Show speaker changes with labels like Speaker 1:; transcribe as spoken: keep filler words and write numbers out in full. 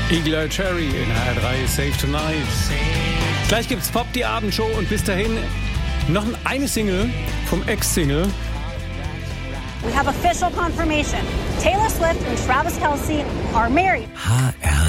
Speaker 1: Eagle Eye Cherry in H R drei Save Tonight. Gleich gibt's Pop, die Abendshow, und bis dahin noch eine Single vom Ex-Single.
Speaker 2: We have official confirmation. Taylor Swift and Travis Kelce are married.
Speaker 3: H R